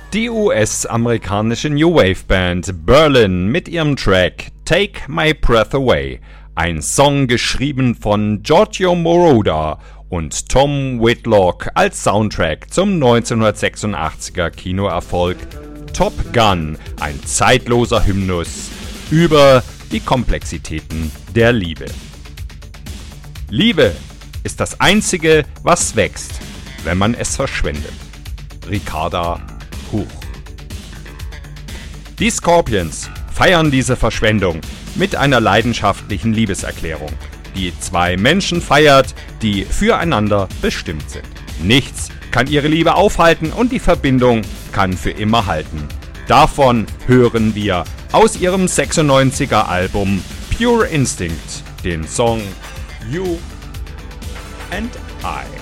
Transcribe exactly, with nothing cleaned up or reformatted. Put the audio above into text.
Die U S-amerikanische New Wave Band Berlin mit ihrem Track Take My Breath Away, ein Song geschrieben von Giorgio Moroder und Tom Whitlock als Soundtrack zum neunzehnhundertsechsundachtziger Kinoerfolg Top Gun, ein zeitloser Hymnus über die Komplexitäten der Liebe. Liebe ist das Einzige, was wächst, wenn man es verschwendet. Ricarda Huch. Die Scorpions feiern diese Verschwendung mit einer leidenschaftlichen Liebeserklärung, die zwei Menschen feiert, die füreinander bestimmt sind. Nichts kann ihre Liebe aufhalten und die Verbindung kann für immer halten. Davon hören wir aus ihrem sechsundneunziger Album Pure Instinct den Song You and I.